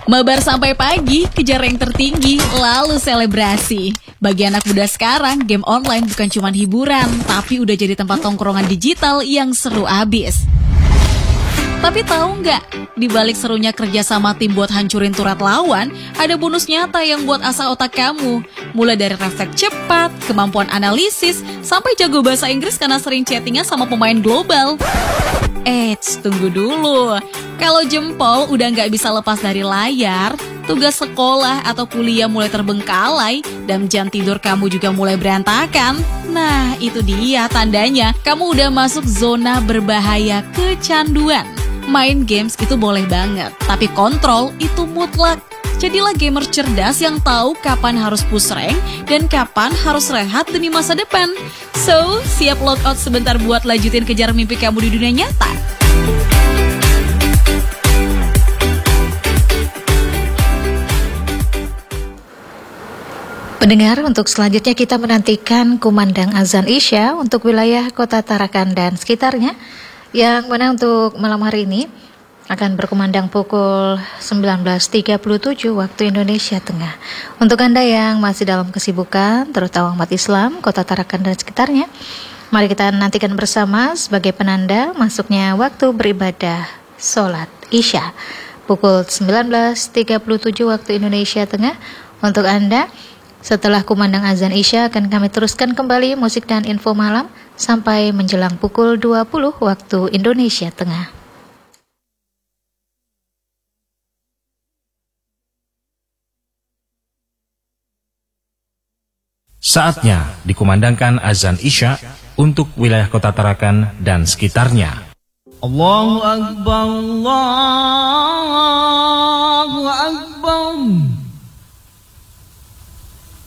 Mabar sampai pagi, kejar rank tertinggi, lalu selebrasi. Bagi anak muda sekarang, game online bukan cuma hiburan, tapi udah jadi tempat tongkrongan digital yang seru abis. Tapi tahu nggak, di balik serunya kerja sama tim buat hancurin turret lawan, ada bonus nyata yang buat asah otak kamu. Mulai dari refleks cepat, kemampuan analisis, sampai jago bahasa Inggris karena sering chattingan sama pemain global. Tunggu dulu. Kalau jempol udah nggak bisa lepas dari layar, tugas sekolah atau kuliah mulai terbengkalai, dan jam tidur kamu juga mulai berantakan. Nah, itu dia tandanya kamu udah masuk zona berbahaya kecanduan. Main games itu boleh banget, tapi kontrol itu mutlak. Jadilah gamer cerdas yang tahu kapan harus push rank dan kapan harus rehat demi masa depan. So, siap logout sebentar buat lanjutin kejar mimpi kamu di dunia nyata? Pendengar, untuk selanjutnya kita menantikan kumandang azan Isya untuk wilayah Kota Tarakan dan sekitarnya, yang mana untuk malam hari ini akan berkumandang pukul 19.37 waktu Indonesia Tengah. Untuk Anda yang masih dalam kesibukan, terutama umat Islam, Kota Tarakan dan sekitarnya, mari kita nantikan bersama sebagai penanda masuknya waktu beribadah sholat Isya pukul 19.37 waktu Indonesia Tengah. Untuk Anda, setelah kumandang azan Isya akan kami teruskan kembali musik dan info malam sampai menjelang pukul 20 waktu Indonesia Tengah. Saatnya dikumandangkan azan Isya untuk wilayah Kota Tarakan dan sekitarnya. Allahu Akbar, Allahu Akbar.